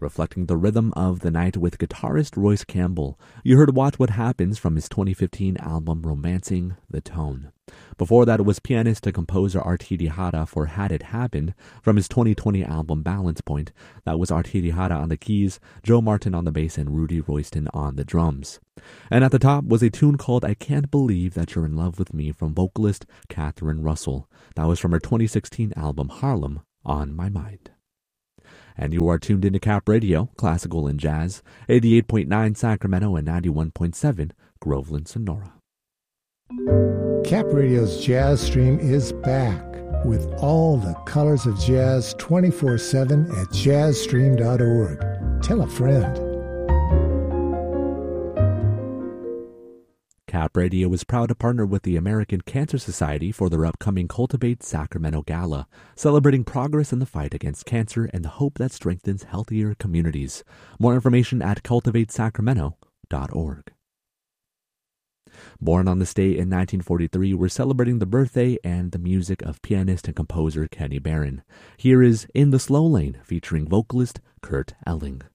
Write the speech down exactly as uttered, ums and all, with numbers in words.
reflecting the rhythm of the night with guitarist Royce Campbell. You heard Watch What Happens from his twenty fifteen album Romancing the Tone. Before that, it was pianist and composer Artidi Hara for Had It Happened from his twenty twenty album Balance Point. That was Artidi Hara on the keys, Joe Martin on the bass, and Rudy Royston on the drums. And at the top was a tune called I Can't Believe That You're in Love With Me from vocalist Catherine Russell. That was from her twenty sixteen album Harlem on My Mind. And you are tuned into Cap Radio, classical and jazz, eighty-eight point nine Sacramento and ninety-one point seven Groveland, Sonora. Cap Radio's Jazz Stream is back with all the colors of jazz twenty-four seven at jazz stream dot org. Tell a friend. Cap Radio is proud to partner with the American Cancer Society for their upcoming Cultivate Sacramento Gala, celebrating progress in the fight against cancer and the hope that strengthens healthier communities. More information at cultivate sacramento dot org. Born on this day in nineteen forty-three, we're celebrating the birthday and the music of pianist and composer Kenny Barron. Here is In the Slow Lane featuring vocalist Kurt Elling.